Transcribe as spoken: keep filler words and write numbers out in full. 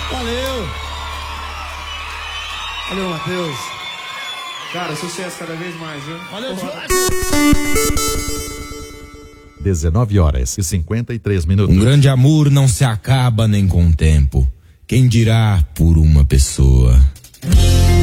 Valeu. Valeu, Matheus. Cara, sucesso cada vez mais, viu? Valeu, dezenove horas e cinquenta e três minutos. Um grande amor não se acaba nem com o tempo. Quem dirá por uma pessoa?